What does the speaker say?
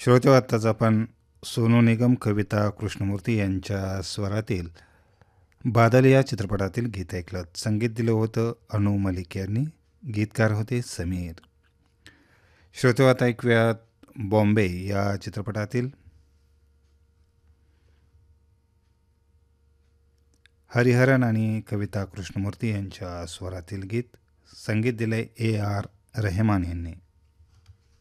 श्रोते आत्ताच आपण सोनू निगम, कविता कृष्णमूर्ती यांच्या स्वरातील बादल या चित्रपटातील गीत ऐकलं. संगीत दिलं होतं अनु मलिक यांनी. गीतकार होते समीर. श्रोते आता ऐकूयात बॉम्बे या चित्रपटातील हरिहरन आणि कविता कृष्णमूर्ती यांच्या स्वरातील गीत. संगीत दिले AR रहमान यांनी.